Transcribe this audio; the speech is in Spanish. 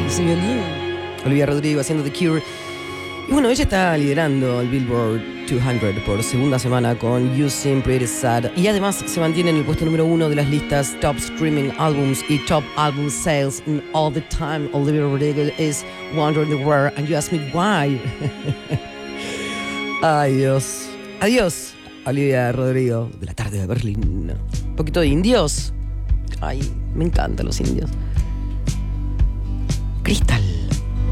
ese violín. Olivia Rodrigo haciendo The Cure. Y bueno, ella está liderando el Billboard 200 por segunda semana con You Seem Pretty Sad. Y además se mantiene en el puesto número 1 de las listas Top Streaming Albums y Top Album Sales in all the time. Olivia Rodrigo is wondering the world and you ask me why. Ay, Dios. Adiós, Olivia Rodrigo, de la tarde de Berlín. Un poquito de indios. Ay, me encantan los indios. Cristal.